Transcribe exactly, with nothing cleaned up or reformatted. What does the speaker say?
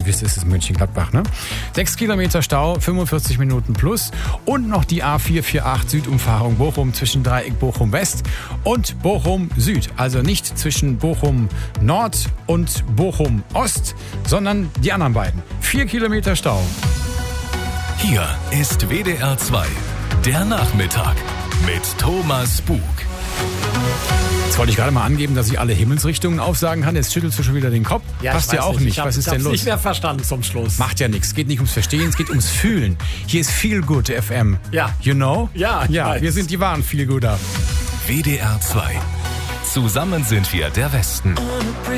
wisst, es ist Mönchengladbach, ne? Sechs Kilometer Stau, fünfundvierzig Minuten plus und noch die A vier vier acht Südumfahrung Bochum zwischen Dreieck Bochum West und Bochum Süd. Also nicht zwischen Bochum Nord und Bochum Ost, sondern die anderen beiden. Vier Kilometer Stau. Hier ist W D R zwei, der Nachmittag mit Thomas Bug. Jetzt wollte ich gerade mal angeben, dass ich alle Himmelsrichtungen aufsagen kann. Jetzt schüttelst du schon wieder den Kopf. Ja, Passt ja auch nicht. nicht. Hab, Was ist denn los? Ich habe nicht mehr verstanden zum Schluss. Macht ja nichts. Es geht nicht ums Verstehen, es geht ums Fühlen. Hier ist Feel Good F M. Ja. You know? Ja, ich Ja, weiß. wir sind die wahren Feel Gooder. W D R zwei. Zusammen sind wir der Westen.